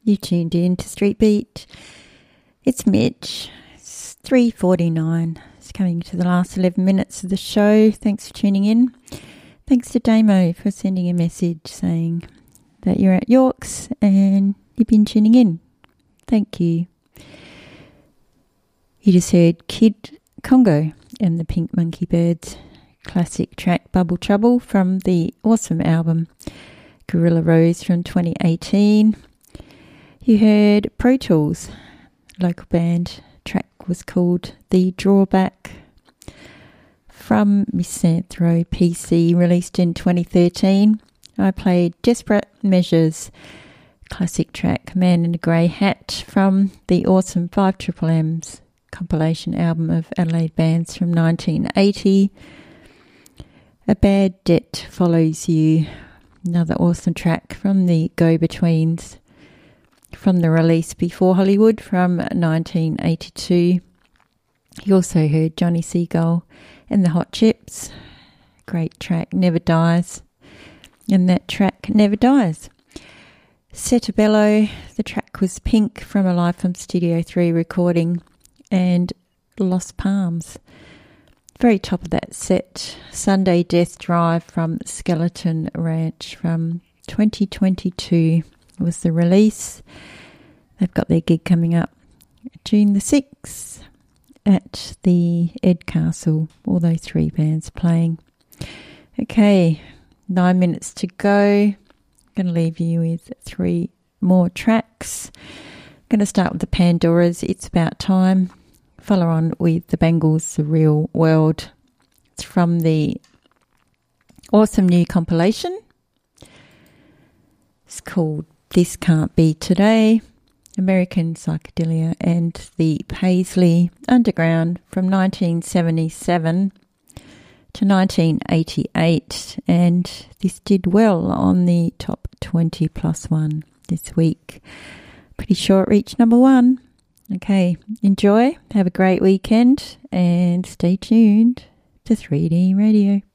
You tuned in to Street Beat. It's Mitch. It's 3:49. It's coming to the last 11 minutes of the show. Thanks for tuning in. Thanks to Damo for sending a message saying that you're at Yorks and you've been tuning in. Thank you. You just heard Kid Congo and the Pink Monkey Birds classic track Bubble Trouble from the awesome album Gorilla Rose from 2018. You heard Pro Tools, local band. Track was called The Drawback from Misanthro PC, released in 2013. I played Desperate Measures, classic track Man in a Grey Hat from the awesome 5MM's compilation album of Adelaide bands from 1980. A Bad Debt Follows You, another awesome track from the Go-Betweens from the release Before Hollywood from 1982. You also heard Johnny Seagull and the Hot Chips. Great track, Never Dies. And that track never dies. Setabello, the track was Pink from a Live from Studio 3 recording. And Lost Palms. Very top of that set, Sunday Death Drive from Skeleton Ranch from 2022 was the release. They've got their gig coming up June the 6th at the Ed Castle. All those three bands playing. Okay, 9 minutes to go. I'm going to leave you with three more tracks. I'm going to start with the Pandoras, It's About Time. Follow on with the Bangles, The Real World. It's from the awesome new compilation. It's called This Can't Be Today, American Psychedelia and the Paisley Underground from 1977 to 1988. And this did well on the top 20 plus one this week. Pretty sure it reached number one. Okay, enjoy, have a great weekend, and stay tuned to 3D Radio.